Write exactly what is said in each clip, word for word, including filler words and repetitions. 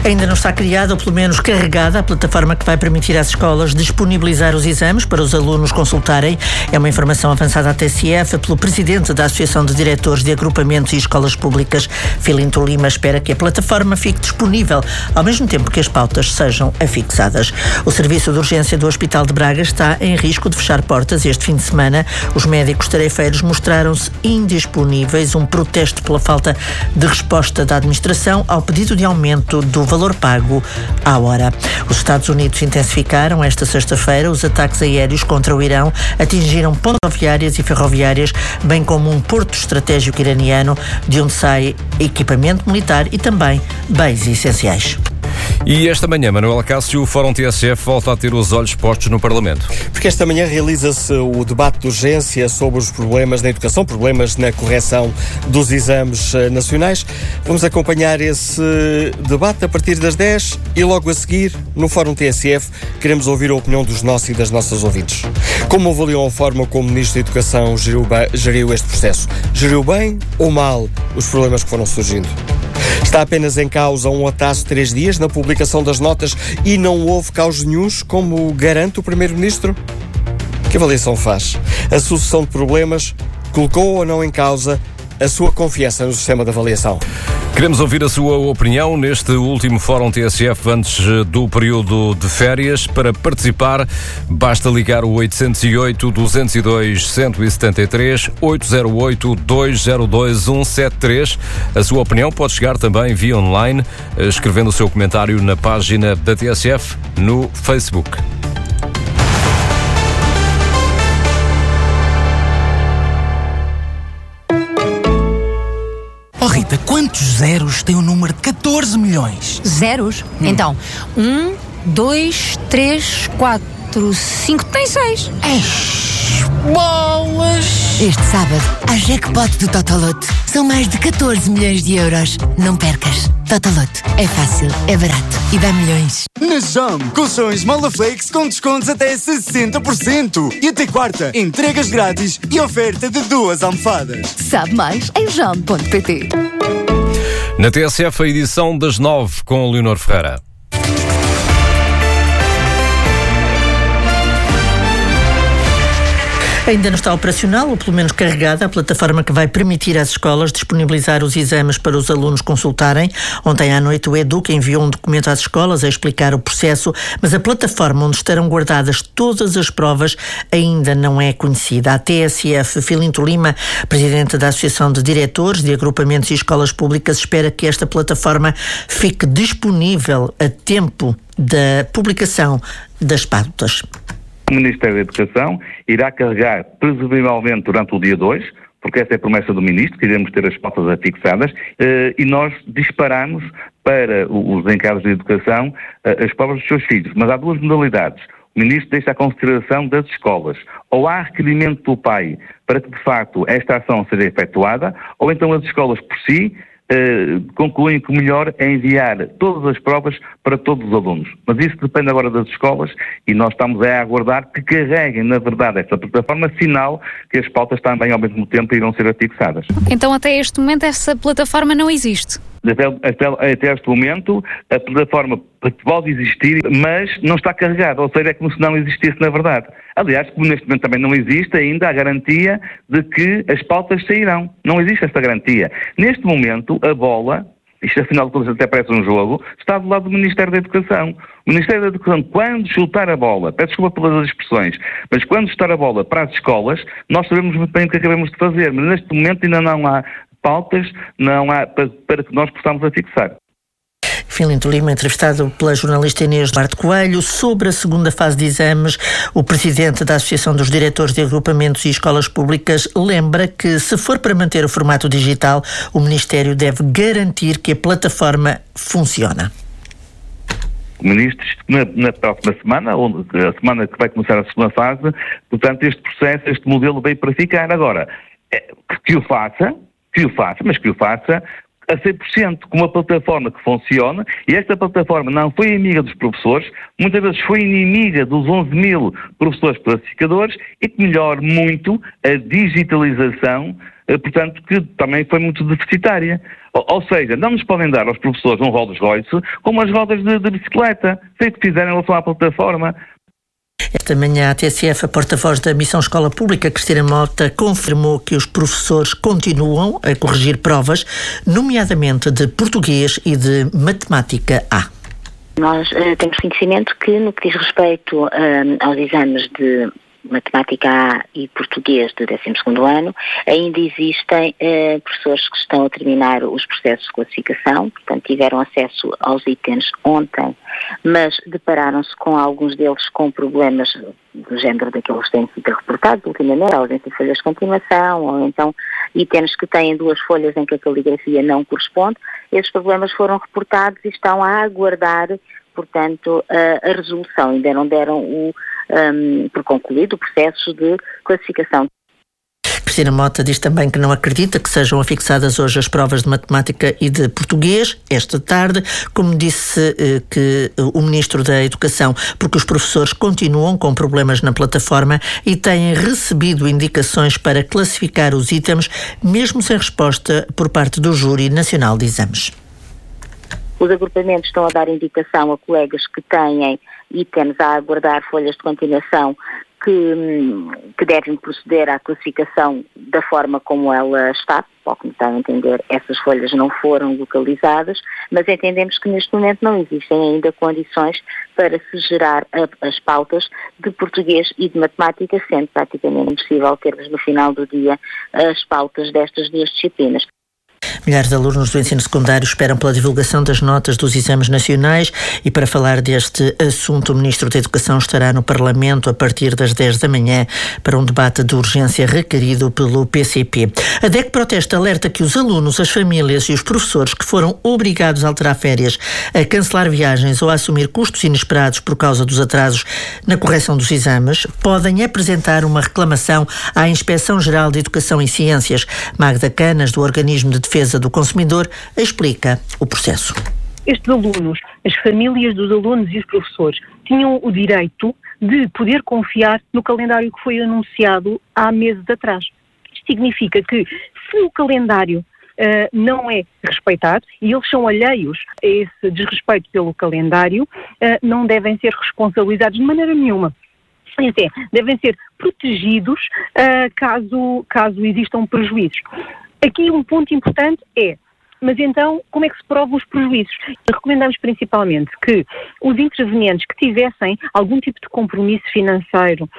Ainda não está criada, ou pelo menos carregada, a plataforma que vai permitir às escolas disponibilizar os exames para os alunos consultarem. É uma informação avançada à T S F pelo presidente da Associação de Diretores de Agrupamentos e Escolas Públicas. Filinto Lima espera que a plataforma fique disponível, ao mesmo tempo que as pautas sejam afixadas. O serviço de urgência do Hospital de Braga está em risco de fechar portas este fim de semana. Os médicos tarefeiros mostraram-se indisponíveis, um protesto pela falta de resposta da administração ao pedido de aumento do valor pago à hora. Os Estados Unidos intensificaram esta sexta-feira os ataques aéreos contra o Irão, atingiram pontes rodoviárias e ferroviárias, bem como um porto estratégico iraniano, de onde sai equipamento militar e também bens essenciais. E esta manhã, Manuela Cássio, o Fórum T S F volta a ter os olhos postos no Parlamento. Porque esta manhã realiza-se o debate de urgência sobre os problemas na educação, problemas na correção dos exames nacionais. Vamos acompanhar esse debate a partir das dez e logo a seguir, no Fórum T S F, queremos ouvir a opinião dos nossos e das nossas ouvintes. Como avaliam a forma como o Ministro da Educação geriu, bem, geriu este processo? Geriu bem ou mal os problemas que foram surgindo? Está apenas em causa um atraso de três dias na publicação das notas e não houve causos nenhuns, como garante o Primeiro-Ministro? Que avaliação faz? A sucessão de problemas colocou ou não em causa a sua confiança no sistema de avaliação? Queremos ouvir a sua opinião neste último Fórum T S F antes do período de férias. Para participar, basta ligar o oito zero oito, dois zero dois, um sete três, oito zero oito, dois zero dois, um sete três. A sua opinião pode chegar também via online, escrevendo o seu comentário na página da T S F no Facebook. Oh Rita, quantos zeros tem o número de catorze milhões? Zeros? Hum. Então, um, dois, três, quatro, cinco, tem seis. Eish, bolas! Este sábado, há jackpot do Totoloto. São mais de catorze milhões de euros. Não percas. Totoloto. É fácil, é barato e dá milhões. Na Jam, colchões Molaflex com descontos até sessenta por cento. E até quarta, entregas grátis e oferta de duas almofadas. Sabe mais em jam ponto pt. Na T S F, a edição das nove com Leonor Ferreira. Ainda não está operacional, ou pelo menos carregada, a plataforma que vai permitir às escolas disponibilizar os exames para os alunos consultarem. Ontem à noite o Educa enviou um documento às escolas a explicar o processo, mas a plataforma onde estarão guardadas todas as provas ainda não é conhecida. A T S F, Filinto Lima, presidente da Associação de Diretores de Agrupamentos e Escolas Públicas, espera que esta plataforma fique disponível a tempo da publicação das pautas. O Ministério da Educação irá carregar, presumivelmente, durante o dia dois, porque essa é a promessa do Ministro, que iremos ter as pautas afixadas, e nós disparamos para os encargos de educação as provas dos seus filhos. Mas há duas modalidades. O Ministro deixa a consideração das escolas. Ou há requerimento do pai para que, de facto, esta ação seja efetuada, ou então as escolas, por si, Uh, concluem que o melhor é enviar todas as provas para todos os alunos. Mas isso depende agora das escolas e nós estamos a aguardar que carreguem, na verdade, esta plataforma, sinal que as pautas também ao mesmo tempo irão ser afixadas. Então até este momento essa plataforma não existe? Até, até, até este momento a plataforma pode existir, mas não está carregada, ou seja, é como se não existisse na verdade. Aliás, como neste momento também não existe ainda a garantia de que as pautas sairão. Não existe essa garantia. Neste momento, a bola, isto afinal de contas até parece um jogo, está do lado do Ministério da Educação. O Ministério da Educação, quando chutar a bola, peço desculpa pelas expressões, mas quando chutar a bola para as escolas, nós sabemos muito bem o que acabamos de fazer, mas neste momento ainda não há pautas, não há para, para que nós possamos afixar. Filinto Lima, entrevistado pela jornalista Inês Duarte Coelho. Sobre a segunda fase de exames, o presidente da Associação dos Diretores de Agrupamentos e Escolas Públicas lembra que, se for para manter o formato digital, o Ministério deve garantir que a plataforma funciona. O Ministro, na, na próxima semana, ou a semana que vai começar a segunda fase, portanto, este processo, este modelo veio para ficar. Agora, que o faça, que o faça, mas que o faça a cem por cento com uma plataforma que funciona, e esta plataforma não foi amiga dos professores, muitas vezes foi inimiga dos onze mil professores classificadores e que melhora muito a digitalização, portanto, que também foi muito deficitária. Ou, ou seja, não nos podem dar aos professores um Rolls Royce como as rodas de, de bicicleta, sei que fizeram em relação à plataforma. Esta manhã, a T S F, a porta-voz da Missão Escola Pública, Cristina Mota, confirmou que os professores continuam a corrigir provas, nomeadamente de português e de matemática A. Nós uh, temos conhecimento que, no que diz respeito uh, aos exames de matemática A e português do décimo segundo ano, ainda existem eh, professores que estão a terminar os processos de classificação, portanto tiveram acesso aos itens ontem, mas depararam-se com alguns deles com problemas do género daqueles que têm sido reportados ultimamente, a ausência de folhas de continuação, ou então itens que têm duas folhas em que a caligrafia não corresponde. Esses problemas foram reportados e estão a aguardar, portanto, a, a resolução. Ainda não deram o Um, por concluído o processo de classificação. Cristina Mota diz também que não acredita que sejam afixadas hoje as provas de matemática e de português, esta tarde, como disse eh, que o Ministro da Educação, porque os professores continuam com problemas na plataforma e têm recebido indicações para classificar os itens, mesmo sem resposta por parte do Júri Nacional de Exames. Os agrupamentos estão a dar indicação a colegas que têm itens a aguardar folhas de continuação que, que devem proceder à classificação da forma como ela está. Ao que me está a entender, essas folhas não foram localizadas, mas entendemos que neste momento não existem ainda condições para se gerar a, as pautas de português e de matemática, sendo praticamente impossível termos no final do dia as pautas destas duas disciplinas. Milhares de alunos do ensino secundário esperam pela divulgação das notas dos exames nacionais e para falar deste assunto o Ministro da Educação estará no Parlamento a partir das dez da manhã para um debate de urgência requerido pelo P C P. A D E C Protesta alerta que os alunos, as famílias e os professores que foram obrigados a alterar férias, a cancelar viagens ou a assumir custos inesperados por causa dos atrasos na correção dos exames podem apresentar uma reclamação à Inspeção-Geral de Educação e Ciências. Magda Canas, do Organismo de Defesa do Consumidor, explica o processo. Estes alunos, as famílias dos alunos e os professores tinham o direito de poder confiar no calendário que foi anunciado há meses atrás. Isto significa que se o calendário uh, não é respeitado e eles são alheios a esse desrespeito pelo calendário, uh, não devem ser responsabilizados de maneira nenhuma. Assim, devem ser protegidos uh, caso, caso existam prejuízos. Aqui um ponto importante é, mas então como é que se provam os prejuízos? Recomendamos principalmente que os intervenientes que tivessem algum tipo de compromisso financeiro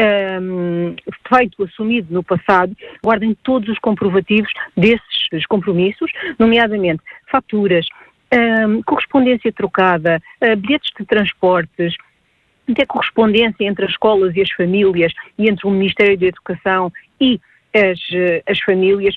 um, feito, assumido no passado, guardem todos os comprovativos desses compromissos, nomeadamente faturas, um, correspondência trocada, uh, bilhetes de transportes, até correspondência entre as escolas e as famílias e entre o Ministério da Educação e as, as famílias.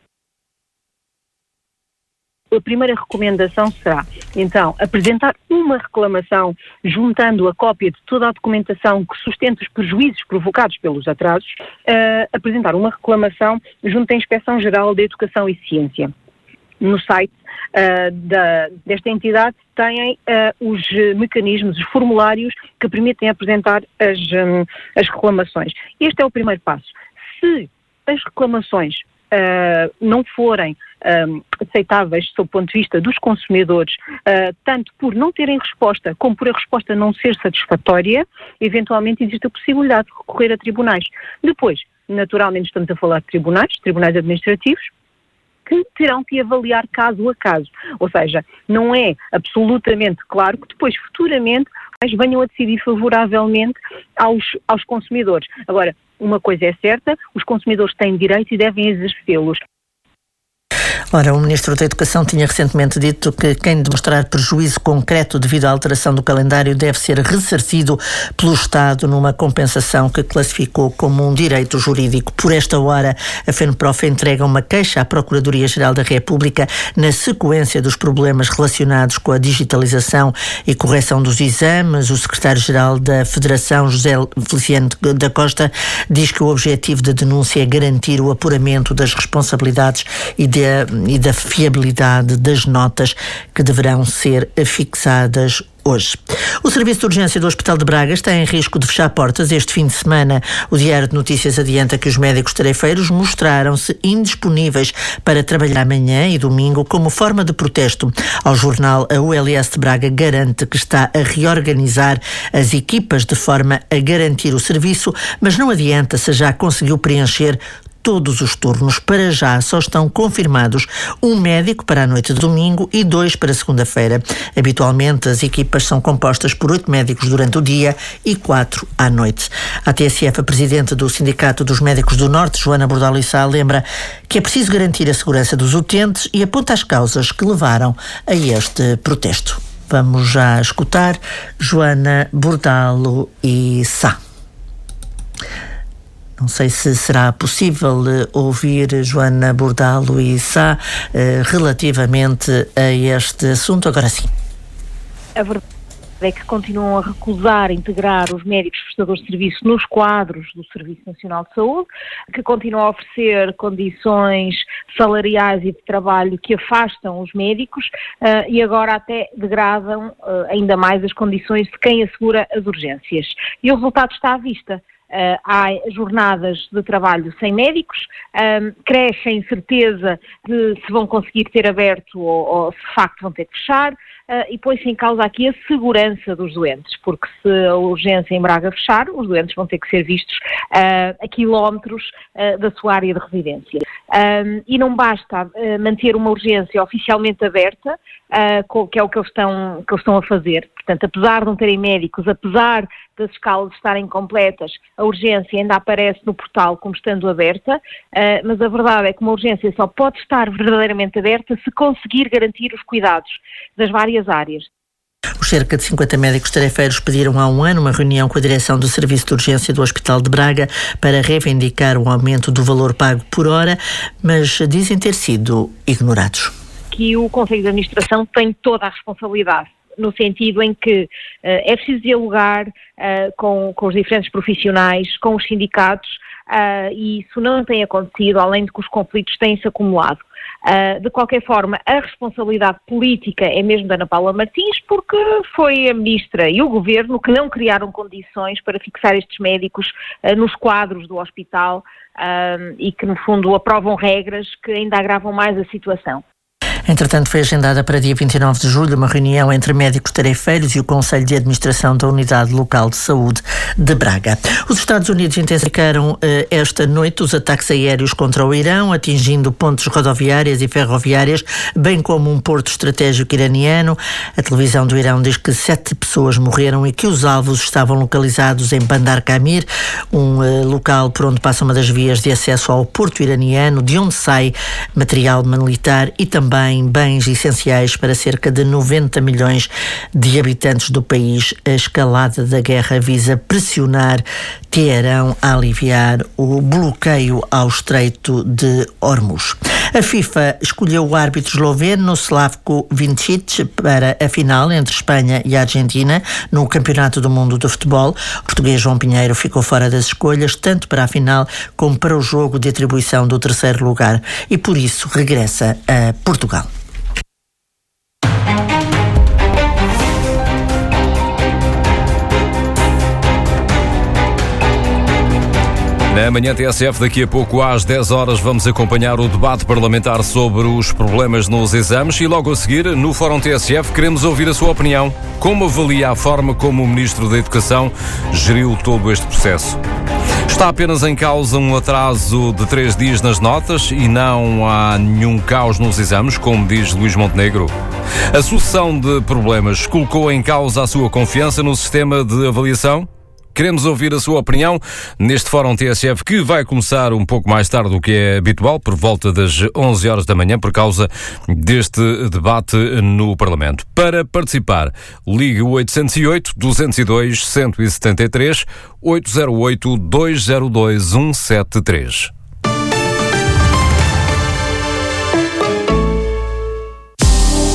A primeira recomendação será, então, apresentar uma reclamação juntando a cópia de toda a documentação que sustenta os prejuízos provocados pelos atrasos, uh, apresentar uma reclamação junto à Inspeção-Geral de Educação e Ciência. No site uh, da, desta entidade têm uh, os mecanismos, os formulários que permitem apresentar as, um, as reclamações. Este é o primeiro passo. Se as reclamações Uh, não forem um, aceitáveis sob o ponto de vista dos consumidores, uh, tanto por não terem resposta como por a resposta não ser satisfatória, eventualmente existe a possibilidade de recorrer a tribunais. Depois, naturalmente estamos a falar de tribunais, tribunais administrativos, que terão que avaliar caso a caso. Ou seja, não é absolutamente claro que depois, futuramente, venham a decidir favoravelmente aos, aos consumidores. Agora, uma coisa é certa, os consumidores têm direitos e devem exercê-los. Ora, o Ministro da Educação tinha recentemente dito que quem demonstrar prejuízo concreto devido à alteração do calendário deve ser ressarcido pelo Estado numa compensação que classificou como um direito jurídico. Por esta hora, a FENPROF entrega uma queixa à Procuradoria-Geral da República na sequência dos problemas relacionados com a digitalização e correção dos exames. O Secretário-Geral da Federação, José Feliciano da Costa, diz que o objetivo da denúncia é garantir o apuramento das responsabilidades e de e da fiabilidade das notas que deverão ser fixadas hoje. O Serviço de Urgência do Hospital de Braga está em risco de fechar portas este fim de semana. O Diário de Notícias adianta que os médicos tarefeiros mostraram-se indisponíveis para trabalhar amanhã e domingo como forma de protesto. Ao jornal, a U L S de Braga garante que está a reorganizar as equipas de forma a garantir o serviço, mas não adianta se já conseguiu preencher todos os turnos. Para já só estão confirmados um médico para a noite de domingo e dois para segunda-feira. Habitualmente as equipas são compostas por oito médicos durante o dia e quatro à noite. A T S F, a presidente do Sindicato dos Médicos do Norte, Joana Bordalo e Sá, lembra que é preciso garantir a segurança dos utentes e aponta as causas que levaram a este protesto. Vamos já escutar Joana Bordalo e Sá. Não sei se será possível uh, ouvir Joana Bordalo e Sá uh, relativamente a este assunto. Agora sim. A verdade é que continuam a recusar integrar os médicos prestadores de serviço nos quadros do Serviço Nacional de Saúde, que continuam a oferecer condições salariais e de trabalho que afastam os médicos uh, e agora até degradam uh, ainda mais as condições de quem assegura as urgências. E o resultado está à vista. Uh, há jornadas de trabalho sem médicos, um, cresce a incerteza de se vão conseguir ter aberto ou, ou se de facto vão ter que fechar, uh, e põe-se em causa aqui a segurança dos doentes, porque se a urgência em Braga fechar, os doentes vão ter que ser vistos uh, a quilómetros uh, da sua área de residência. Um, e não basta uh, manter uma urgência oficialmente aberta, uh, com, que é o que eles, estão, que eles estão a fazer. Portanto, apesar de não terem médicos, apesar das escalas estarem completas, a urgência ainda aparece no portal como estando aberta, uh, mas a verdade é que uma urgência só pode estar verdadeiramente aberta se conseguir garantir os cuidados das várias áreas. Os cerca de cinquenta médicos tarefeiros pediram há um ano uma reunião com a direção do Serviço de Urgência do Hospital de Braga para reivindicar o aumento do valor pago por hora, mas dizem ter sido ignorados. Que o Conselho de Administração tem toda a responsabilidade, no sentido em que uh, é preciso dialogar uh, com, com os diferentes profissionais, com os sindicatos, uh, e isso não tem acontecido, além de que os conflitos têm-se acumulado. Uh, de qualquer forma, a responsabilidade política é mesmo da Ana Paula Martins, porque foi a Ministra e o Governo que não criaram condições para fixar estes médicos uh, nos quadros do hospital uh, e que, no fundo, aprovam regras que ainda agravam mais a situação. Entretanto, foi agendada para dia vinte e nove de julho uma reunião entre médicos tarefeiros e o Conselho de Administração da Unidade Local de Saúde de Braga. Os Estados Unidos intensificaram eh, esta noite os ataques aéreos contra o Irão, atingindo pontes rodoviárias e ferroviárias, bem como um porto estratégico iraniano. A televisão do Irão diz que sete pessoas morreram e que os alvos estavam localizados em Bandar Kamir, um eh, local por onde passa uma das vias de acesso ao porto iraniano, de onde sai material militar e também bens essenciais para cerca de noventa milhões de habitantes do país. A escalada da guerra visa pressionar Teherão a aliviar o bloqueio ao Estreito de Hormuz. A FIFA escolheu o árbitro esloveno Slavko Vincic para a final entre Espanha e a Argentina no Campeonato do Mundo de Futebol. O português João Pinheiro ficou fora das escolhas, tanto para a final como para o jogo de atribuição do terceiro lugar, e por isso regressa a Portugal. Na manhã T S F, daqui a pouco às dez horas, vamos acompanhar o debate parlamentar sobre os problemas nos exames e logo a seguir, no Fórum T S F, queremos ouvir a sua opinião. Como avalia a forma como o Ministro da Educação geriu todo este processo? Está apenas em causa um atraso de três dias nas notas e não há nenhum caos nos exames, como diz Luís Montenegro? A sucessão de problemas colocou em causa a sua confiança no sistema de avaliação? Queremos ouvir a sua opinião neste Fórum T S F, que vai começar um pouco mais tarde do que é habitual, por volta das onze horas da manhã, por causa deste debate no Parlamento. Para participar, ligue o oito zero oito, dois zero dois, um sete três, oito zero oito, dois zero dois, um sete três.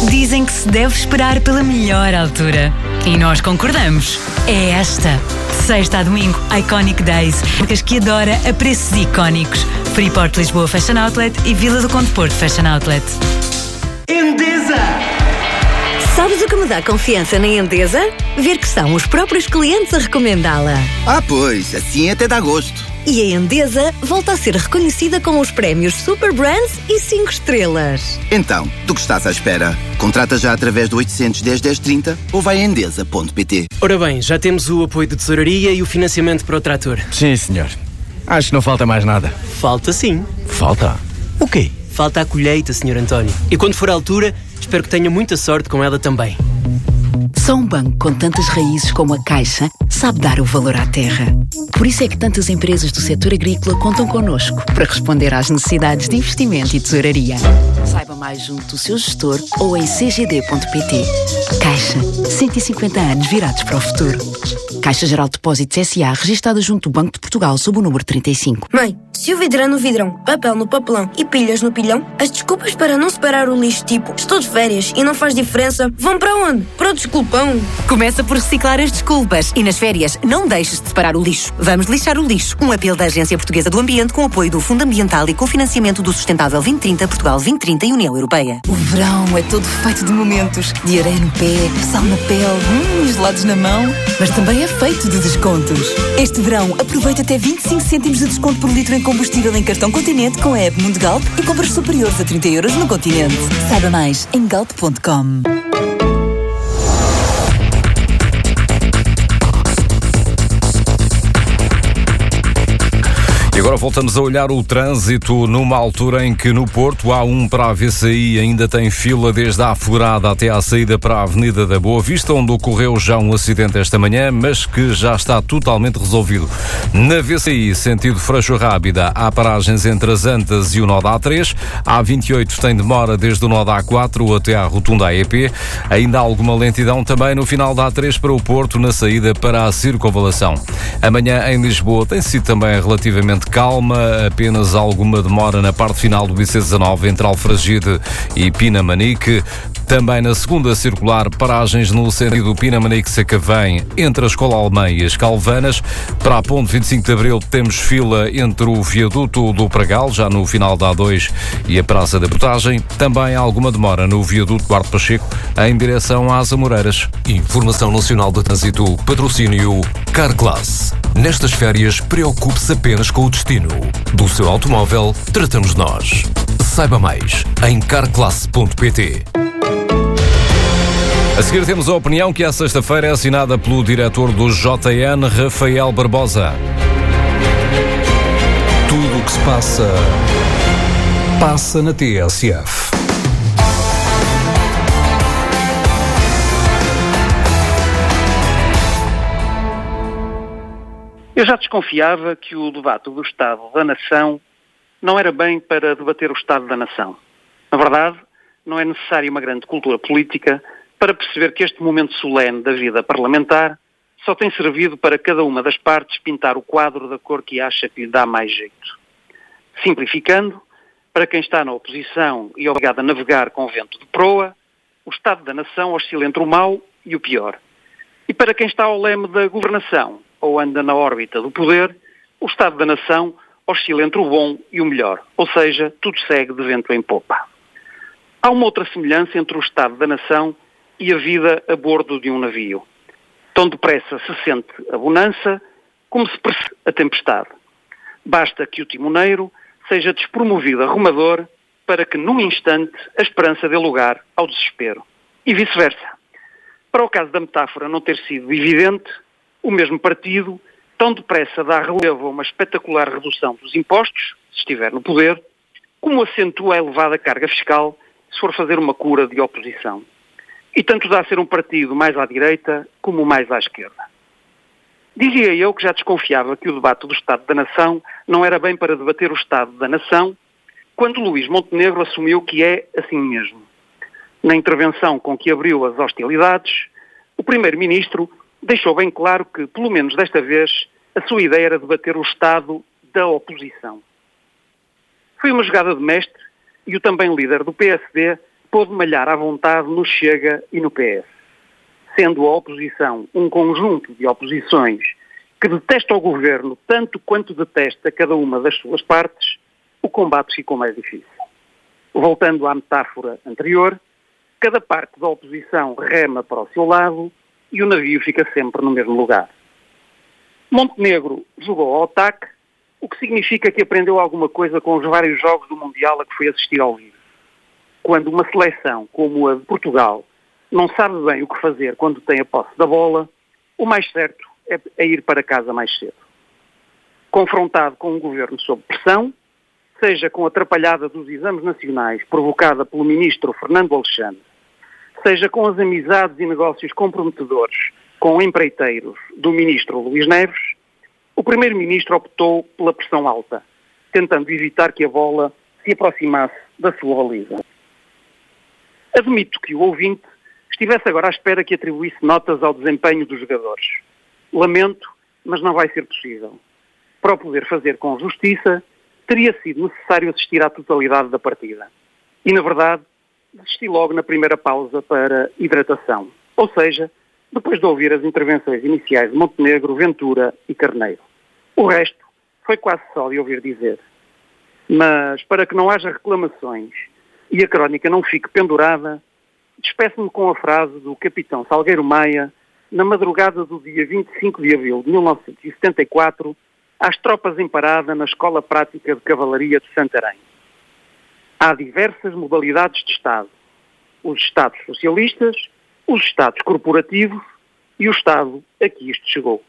Dizem que se deve esperar pela melhor altura. E nós concordamos. É esta. De sexta a domingo, Iconic Days. Marcas que adora a preços icónicos. Freeport Lisboa Fashion Outlet e Vila do Conde Porto Fashion Outlet. Endesa! Sabes o que me dá confiança na Endesa? Ver que são os próprios clientes a recomendá-la. Ah, pois, assim até dá gosto. E a Endesa volta a ser reconhecida com os prémios Super Brands e cinco estrelas. Então, do que estás à espera? Contrata já através do oitocentos, dez, dez, trinta ou vai a endesa ponto pt. Ora bem, já temos o apoio de tesouraria e o financiamento para o trator. Sim, senhor. Acho que não falta mais nada. Falta sim. Falta? O quê? Falta a colheita, senhor António. E quando for a altura, espero que tenha muita sorte com ela também. Só um banco com tantas raízes como a Caixa sabe dar o valor à terra. Por isso é que tantas empresas do setor agrícola contam connosco para responder às necessidades de investimento e tesouraria. Saiba mais junto do seu gestor ou em c g d ponto p t. Caixa, cento e cinquenta anos virados para o futuro. Caixa Geral de Depósitos S A, registada junto do Banco de Portugal sob o número trinta e cinco. Mãe, se o vidrão no vidrão, papel no papelão e pilhas no pilhão, as desculpas para não separar o lixo tipo estou de férias e não faz diferença, vão para onde? Para o desculpão. Começa por reciclar as desculpas e nas férias não deixes de separar o lixo. Vamos lixar o lixo. Um apelo da Agência Portuguesa do Ambiente com apoio do Fundo Ambiental e com financiamento do Sustentável vinte trinta, Portugal vinte trinta e União Europeia. O verão é todo feito de momentos. De areia no pé, sal na pele, hum, gelados na mão. Mas também é feito de descontos. Este verão, aproveita até vinte e cinco cêntimos de desconto por litro em combustível em cartão Continente com a app Mundo Galp e compras superiores a trinta euros no Continente. Saiba mais em galp ponto com. E agora voltamos a olhar o trânsito numa altura em que no Porto A um para a V C I ainda tem fila desde a Aforada até à saída para a Avenida da Boa Vista, onde ocorreu já um acidente esta manhã, mas que já está totalmente resolvido. Na V C I, sentido Freixo Rábida, há paragens entre as Antas e o nó da A três. A vinte e oito tem demora desde o nó da A quatro até à rotunda A E P. Ainda há alguma lentidão também no final da A três para o Porto, na saída para a Circunvalação. Amanhã em Lisboa tem sido também relativamente calma, apenas alguma demora na parte final do I C dezanove entre Alfragide e Pinamanique. Também na segunda circular, paragens no sentido Pinamanique-Sacavém entre a Escola Alemã e as Calvanas. Para a ponte vinte e cinco de Abril temos fila entre o viaduto do Pragal, já no final da A dois, e a Praça da Portagem. Também há alguma demora no viaduto Duarte Pacheco em direção às Amoreiras. Informação Nacional de Trânsito, patrocínio Carclass. Nestas férias, preocupe-se apenas com o destino. Do seu automóvel, tratamos nós. Saiba mais em carclass ponto pt. A seguir temos a opinião que à sexta-feira é assinada pelo diretor do J N, Rafael Barbosa. Tudo o que se passa, passa na T S F. Eu já desconfiava que o debate do Estado da Nação não era bem para debater o Estado da Nação. Na verdade, não é necessária uma grande cultura política para perceber que este momento solene da vida parlamentar só tem servido para cada uma das partes pintar o quadro da cor que acha que lhe dá mais jeito. Simplificando, para quem está na oposição e obrigado a navegar com vento de proa, o Estado da Nação oscila entre o mau e o pior. E para quem está ao leme da governação ou anda na órbita do poder, o Estado da Nação oscila entre o bom e o melhor, ou seja, tudo segue de vento em popa. Há uma outra semelhança entre o Estado da Nação e a vida a bordo de um navio. Tão depressa se sente a bonança, como se percebe a tempestade. Basta que o timoneiro seja despromovido a rumador para que, num instante, a esperança dê lugar ao desespero. E vice-versa. Para o caso da metáfora não ter sido evidente, o mesmo partido tão depressa dá relevo a uma espetacular redução dos impostos, se estiver no poder, como acentua a elevada carga fiscal se for fazer uma cura de oposição. E tanto dá a ser um partido mais à direita como mais à esquerda. Dizia eu que já desconfiava que o debate do Estado da Nação não era bem para debater o Estado da Nação, quando Luís Montenegro assumiu que é assim mesmo. Na intervenção com que abriu as hostilidades, o primeiro-ministro deixou bem claro que, pelo menos desta vez, a sua ideia era debater o Estado da oposição. Foi uma jogada de mestre e o também líder do P S D pôde malhar à vontade no Chega e no P S. Sendo a oposição um conjunto de oposições que detesta o governo tanto quanto detesta cada uma das suas partes, o combate ficou mais difícil. Voltando à metáfora anterior, cada parte da oposição rema para o seu lado e o navio fica sempre no mesmo lugar. Montenegro jogou ao ataque, o que significa que aprendeu alguma coisa com os vários jogos do Mundial a que foi assistir ao vivo. Quando uma seleção como a de Portugal não sabe bem o que fazer quando tem a posse da bola, o mais certo é, é ir para casa mais cedo. Confrontado com um governo sob pressão, seja com a atrapalhada dos exames nacionais provocada pelo ministro Fernando Alexandre, seja com as amizades e negócios comprometedores com empreiteiros do ministro Luís Neves, o primeiro-ministro optou pela pressão alta, tentando evitar que a bola se aproximasse da sua baliza. Admito que o ouvinte estivesse agora à espera que atribuísse notas ao desempenho dos jogadores. Lamento, mas não vai ser possível. Para o poder fazer com justiça, teria sido necessário assistir à totalidade da partida. E, na verdade, desisti logo na primeira pausa para hidratação. Ou seja, depois de ouvir as intervenções iniciais de Montenegro, Ventura e Carneiro. O resto foi quase só de ouvir dizer. Mas, para que não haja reclamações e a crónica não fique pendurada, despeço-me com a frase do capitão Salgueiro Maia, na madrugada do dia vinte e cinco de abril de mil novecentos e setenta e quatro, às tropas em parada na Escola Prática de Cavalaria de Santarém. Há diversas modalidades de Estado. Os Estados socialistas, os Estados corporativos e o Estado a que isto chegou.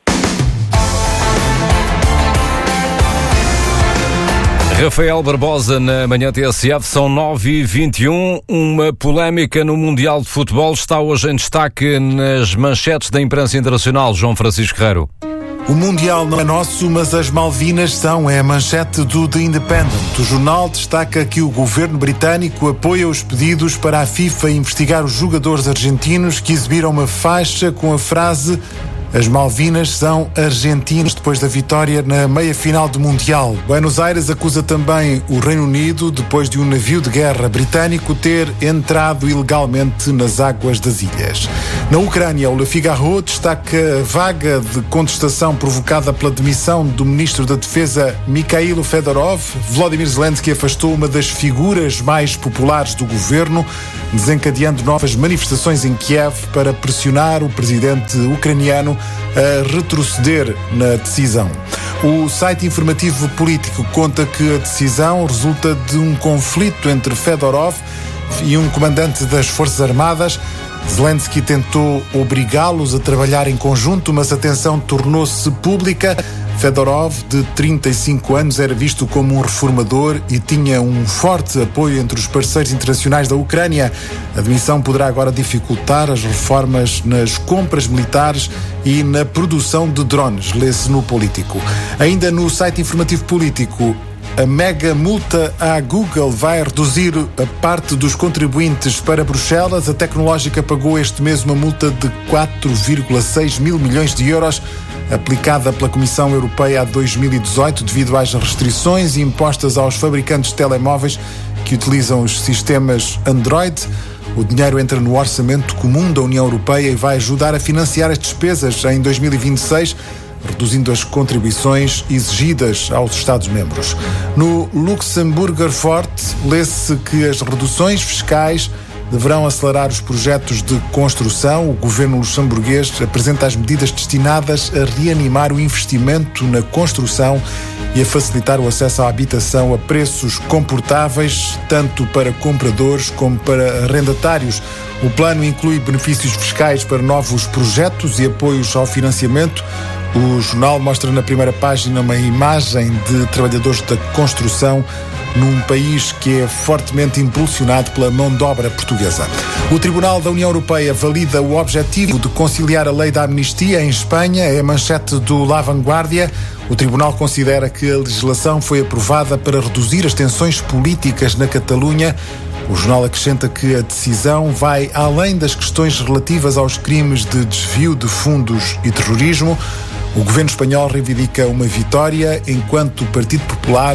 Rafael Barbosa na Manhã T S F, são nove e vinte e um. Uma polémica no Mundial de Futebol está hoje em destaque nas manchetes da imprensa internacional. João Francisco Guerreiro. O Mundial não é nosso, mas as Malvinas são. É a manchete do The Independent. O jornal destaca que o governo britânico apoia os pedidos para a FIFA investigar os jogadores argentinos que exibiram uma faixa com a frase "As Malvinas são argentinas", depois da vitória na meia-final do Mundial. Buenos Aires acusa também o Reino Unido, depois de um navio de guerra britânico ter entrado ilegalmente nas águas das ilhas. Na Ucrânia, o Le Figaro destaca a vaga de contestação provocada pela demissão do ministro da Defesa Mikhailo Fedorov. Volodymyr Zelensky afastou uma das figuras mais populares do governo, desencadeando novas manifestações em Kiev para pressionar o presidente ucraniano a retroceder na decisão. O site informativo político conta que a decisão resulta de um conflito entre Fedorov e um comandante das Forças Armadas. Zelensky tentou obrigá-los a trabalhar em conjunto, mas a tensão tornou-se pública. Fedorov, de trinta e cinco anos, era visto como um reformador e tinha um forte apoio entre os parceiros internacionais da Ucrânia. A demissão poderá agora dificultar as reformas nas compras militares e na produção de drones, lê-se no Político. Ainda no site informativo político, a mega multa à Google vai reduzir a parte dos contribuintes para Bruxelas. A tecnológica pagou este mês uma multa de quatro vírgula seis mil milhões de euros, aplicada pela Comissão Europeia a dois mil e dezoito, devido às restrições impostas aos fabricantes de telemóveis que utilizam os sistemas Android. O dinheiro entra no orçamento comum da União Europeia e vai ajudar a financiar as despesas em dois mil e vinte e seis, reduzindo as contribuições exigidas aos Estados-membros. No Luxemburger Fort, lê-se que as reduções fiscais deverão acelerar os projetos de construção. O governo luxemburguês apresenta as medidas destinadas a reanimar o investimento na construção e a facilitar o acesso à habitação a preços comportáveis, tanto para compradores como para arrendatários. O plano inclui benefícios fiscais para novos projetos e apoios ao financiamento. O jornal mostra na primeira página uma imagem de trabalhadores da construção num país que é fortemente impulsionado pela mão de obra portuguesa. O Tribunal da União Europeia valida o objetivo de conciliar a lei da amnistia em Espanha. É a manchete do La Vanguardia. O Tribunal considera que a legislação foi aprovada para reduzir as tensões políticas na Catalunha. O jornal acrescenta que a decisão vai além das questões relativas aos crimes de desvio de fundos e terrorismo. O governo espanhol reivindica uma vitória, enquanto o Partido Popular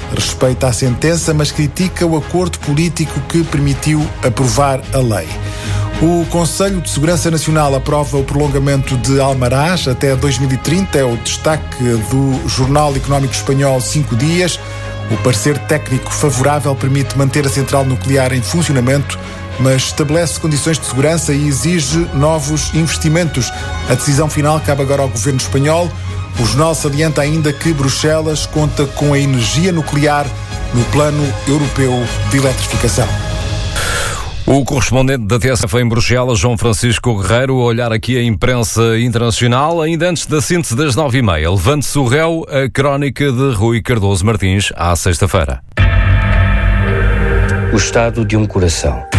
respeita a sentença, mas critica o acordo político que permitiu aprovar a lei. O Conselho de Segurança Nacional aprova o prolongamento de Almaraz até dois mil e trinta. É o destaque do Jornal Económico Espanhol Cinco Dias. O parecer técnico favorável permite manter a central nuclear em funcionamento, mas estabelece condições de segurança e exige novos investimentos. A decisão final cabe agora ao governo espanhol. O jornal salienta ainda que Bruxelas conta com a energia nuclear no plano europeu de eletrificação. O correspondente da T S F em Bruxelas, João Francisco Guerreiro, a olhar aqui a imprensa internacional. Ainda antes da síntese das nove e meia, levante-se o réu, a crónica de Rui Cardoso Martins, à sexta-feira. O estado de um coração.